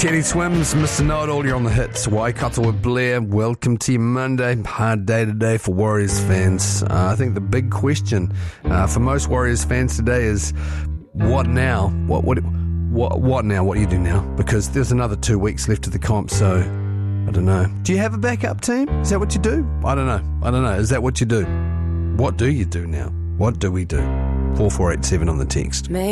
Teddy Swims, Mr. Know-It-All, you're on the hits. Waikato with Blair. Welcome to your Monday. Hard day today for Warriors fans. I think the big question for most Warriors fans today is, what now? What now? What do you do now? Because there's another 2 weeks left of the comp, so I don't know. Do you have a backup team? Is that what you do? I don't know. Is that what you do? What do you do now? What do we do? 4487 on the text.